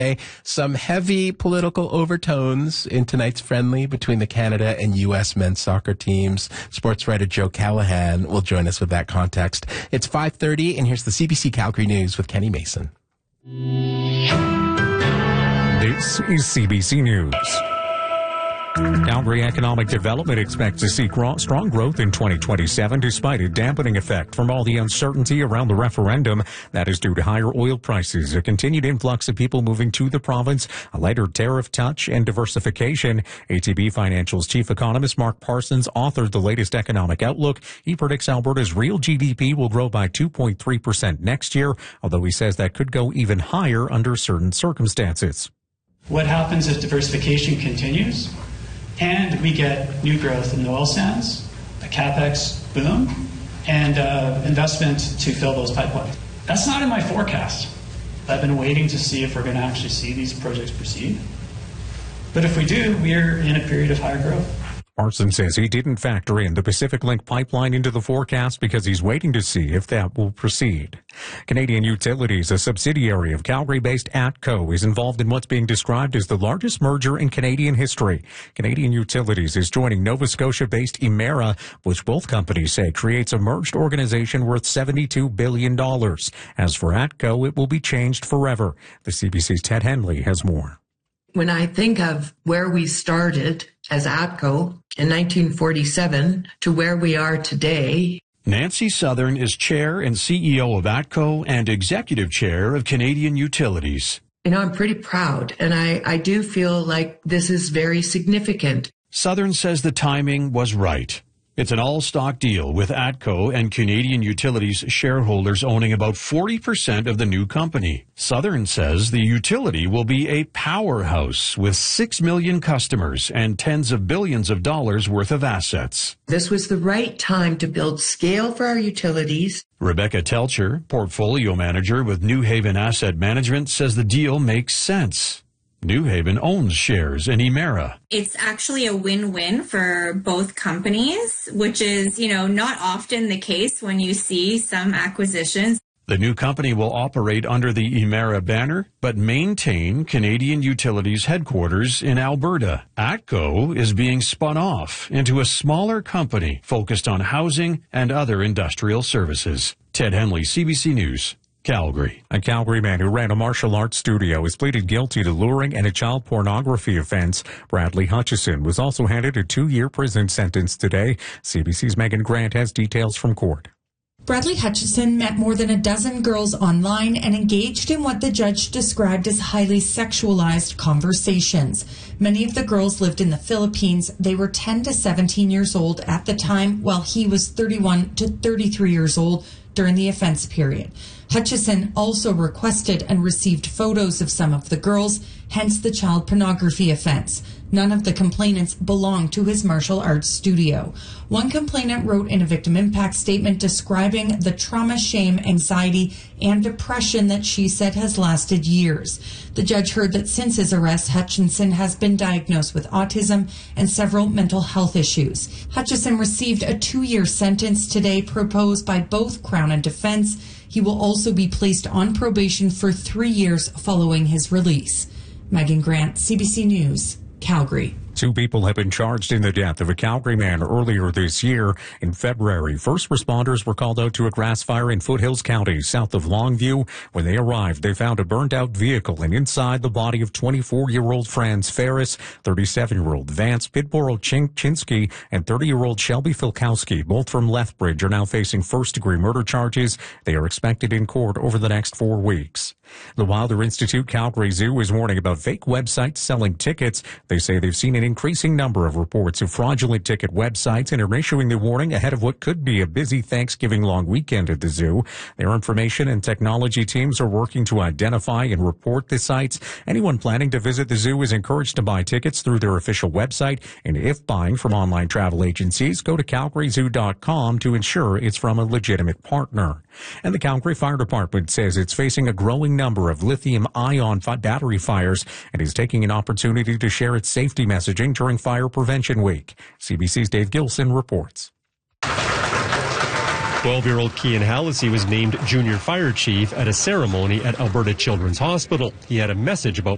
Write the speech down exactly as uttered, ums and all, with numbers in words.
Some heavy political overtones in tonight's friendly between the Canada and U S men's soccer teams. Sports writer Joe Callahan will join us with that context. It's five thirty, and here's the C B C Calgary News with Kenny Mason. This is C B C News. Calgary Economic Development expects to see gro- strong growth in twenty twenty-seven despite a dampening effect from all the uncertainty around the referendum. That is due to higher oil prices, a continued influx of people moving to the province, a lighter tariff touch, and diversification. A T B Financial's chief economist Mark Parsons authored the latest economic outlook. He predicts Alberta's real G D P will grow by two point three percent next year, although he says that could go even higher under certain circumstances. What happens if diversification continues and we get new growth in the oil sands, a capex boom, and uh, investment to fill those pipelines? That's not in my forecast. I've been waiting to see if we're going to actually see these projects proceed. But if we do, we're in a period of higher growth. Parsons says he didn't factor in the Pacific Link pipeline into the forecast because he's waiting to see if that will proceed. Canadian Utilities, a subsidiary of Calgary-based ATCO, is involved in what's being described as the largest merger in Canadian history. Canadian Utilities is joining Nova Scotia-based Emera, which both companies say creates a merged organization worth seventy-two billion dollars. As for ATCO, it will be changed forever. The C B C's Ted Henley has more. When I think of where we started as ATCO in nineteen forty-seven to where we are today. Nancy Southern is chair and C E O of ATCO and executive chair of Canadian Utilities. You know, I'm pretty proud, and I, I do feel like this is very significant. Southern says the timing was right. It's an all-stock deal with ATCO and Canadian Utilities shareholders owning about forty percent of the new company. Southern says the utility will be a powerhouse with six million customers and tens of billions of dollars worth of assets. This was the right time to build scale for our utilities. Rebecca Telcher, portfolio manager with New Haven Asset Management, says the deal makes sense. New Haven owns shares in Emera. It's actually a win-win for both companies, which is, you know, not often the case when you see some acquisitions. The new company will operate under the Emera banner, but maintain Canadian Utilities headquarters in Alberta. ATCO is being spun off into a smaller company focused on housing and other industrial services. Ted Henley, C B C News. Calgary. A Calgary man who ran a martial arts studio has pleaded guilty to luring and a child pornography offense. Bradley Hutchison was also handed a two-year prison sentence today. C B C's Megan Grant has details from court. Bradley Hutchison met more than a dozen girls online and engaged in what the judge described as highly sexualized conversations. Many of the girls lived in the Philippines. They were ten to seventeen years old at the time, while he was thirty-one to thirty-three years old during the offense period. Hutchison also requested and received photos of some of the girls, hence the child pornography offense. None of the complainants belonged to his martial arts studio. One complainant wrote in a victim impact statement describing the trauma, shame, anxiety, and depression that she said has lasted years. The judge heard that since his arrest, Hutchison has been diagnosed with autism and several mental health issues. Hutchison received a two-year sentence today proposed by both Crown and defense. He will also be placed on probation for three years following his release. Megan Grant, C B C News, Calgary. Two people have been charged in the death of a Calgary man earlier this year. In February, first responders were called out to a grass fire in Foothills County, south of Longview. When they arrived, they found a burned-out vehicle and inside the body of twenty-four-year-old Franz Ferris, thirty-seven-year-old Vance Pidboro-Chinsky, and thirty-year-old Shelby Filkowski, both from Lethbridge, are now facing first-degree murder charges. They are expected in court over the next four weeks. The Wilder Institute Calgary Zoo is warning about fake websites selling tickets. They say they've seen an increasing number of reports of fraudulent ticket websites and are issuing the warning ahead of what could be a busy Thanksgiving long weekend at the zoo. Their information and technology teams are working to identify and report the sites. Anyone planning to visit the zoo is encouraged to buy tickets through their official website, and if buying from online travel agencies, go to calgary zoo dot com to ensure it's from a legitimate partner. And the Calgary Fire Department says it's facing a growing number of lithium-ion battery fires and is taking an opportunity to share its safety messaging during Fire Prevention Week. C B C's Dave Gilson reports. twelve-year-old Kian Hallisey was named junior fire chief at a ceremony at Alberta Children's Hospital. He had a message about